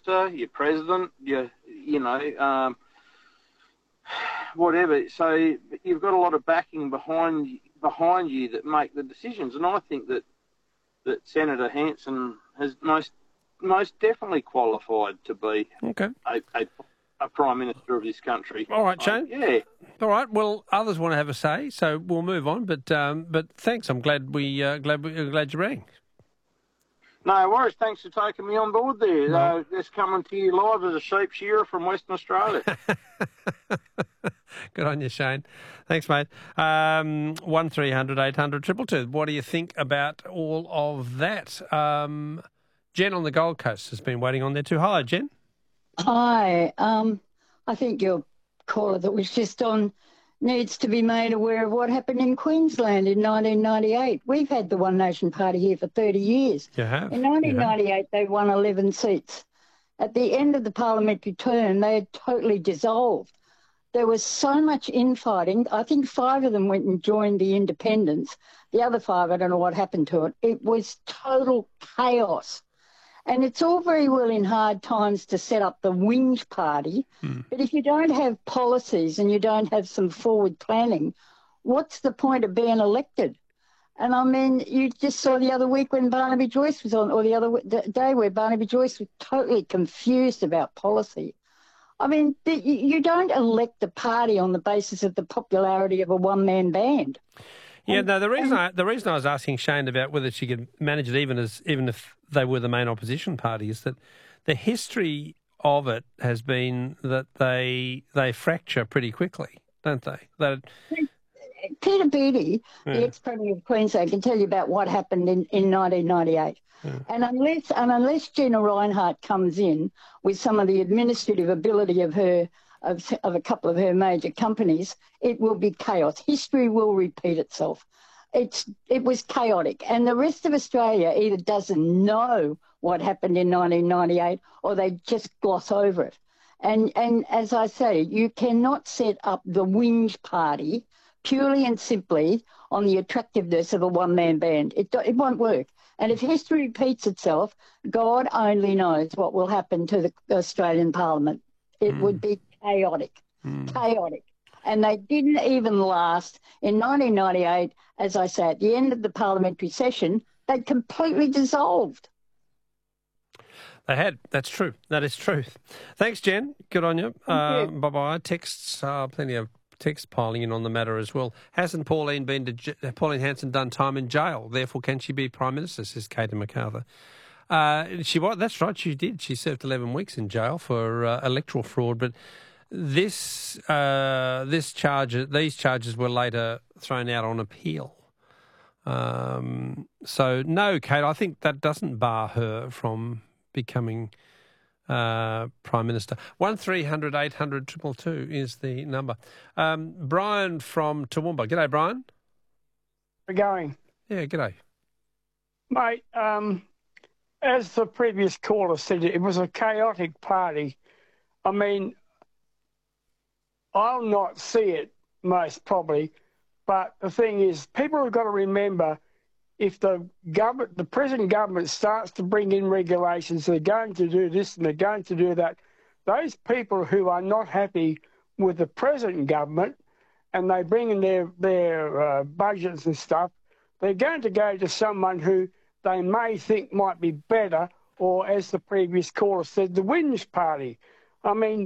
Minister, your President, whatever. So you've got a lot of backing behind you that make the decisions. And I think that Senator Hanson has most definitely qualified to be a Prime Minister of this country. All right, Shane. Yeah. All right. Well, others want to have a say, so we'll move on. But thanks. I'm glad you rang. No worries. Thanks for taking me on board there. No. Just coming to you live as a sheep shearer from Western Australia. Good on you, Shane. Thanks, mate. 1300 800 222. What do you think about all of that? Jen on the Gold Coast has been waiting on there too. Hello, Jen. Hi. I think your caller that was just on needs to be made aware of what happened in Queensland in 1998. We've had the One Nation Party here for 30 years. You have. In 1998, they won 11 seats. At the end of the parliamentary term, they had totally dissolved. There was so much infighting. I think 5 of them went and joined the independents. The other 5, I don't know what happened to it. It was total chaos. And it's all very well in hard times to set up the whinge party, but if you don't have policies and you don't have some forward planning, what's the point of being elected? And I mean, you just saw the other week when Barnaby Joyce was on, or the other day where Barnaby Joyce was totally confused about policy. I mean, you don't elect a party on the basis of the popularity of a one-man band. Yeah, no. The reason I was asking Shane about whether she could manage it, even if they were the main opposition party, is that the history of it has been that they fracture pretty quickly, don't they? Peter Beattie, the ex-Premier of Queensland, can tell you about what happened in 1998. Yeah. And unless Gina Rinehart comes in with some of the administrative ability of a couple of her major companies, it will be chaos. History will repeat itself. It was chaotic. And the rest of Australia either doesn't know what happened in 1998 or they just gloss over it. And as I say, you cannot set up the whinge party purely and simply on the attractiveness of a one-man band. It won't work. And if history repeats itself, God only knows what will happen to the Australian Parliament. It would be chaotic. And they didn't even last. In 1998, as I say, at the end of the parliamentary session, they'd completely dissolved. They had. That's true. That is true. Thanks, Jen. Good on you. Bye-bye. Texts, plenty of texts piling in on the matter as well. Hasn't Pauline Hanson done time in jail? Therefore, can she be Prime Minister, says Katie MacArthur. That's right, she did. She served 11 weeks in jail for electoral fraud, but these charges were later thrown out on appeal. So no, Kate, I think that doesn't bar her from becoming Prime Minister. 1300 800 222 is the number. Brian from Toowoomba. G'day, Brian. How's it going? Yeah, g'day. Mate, as the previous caller said, it was a chaotic party. I mean, I'll not see it most probably, but the thing is, people have got to remember, if the present government starts to bring in regulations, they're going to do this and they're going to do that, those people who are not happy with the present government and they bring in their budgets and stuff, they're going to go to someone who they may think might be better, or as the previous caller said, the whinge party. I mean,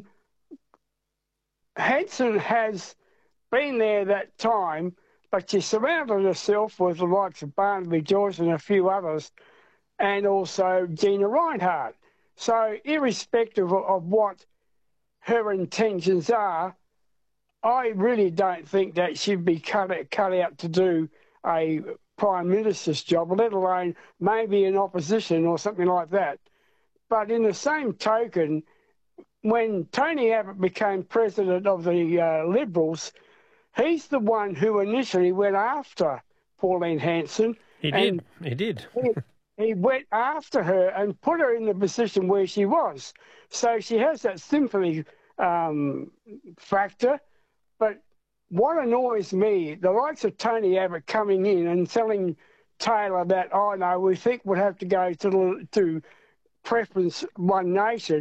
Hanson has been there that time, but she surrounded herself with the likes of Barnaby Joyce and a few others, and also Gina Rinehart. So irrespective of what her intentions are, I really don't think that she'd be cut out to do a Prime Minister's job, let alone maybe in opposition or something like that. But in the same token, when Tony Abbott became president of the Liberals, he's the one who initially went after Pauline Hanson. He did. He went after her and put her in the position where she was. So she has that sympathy factor. But what annoys me, the likes of Tony Abbott coming in and telling Taylor that, oh no, we think we'll have to go to preference One Nation.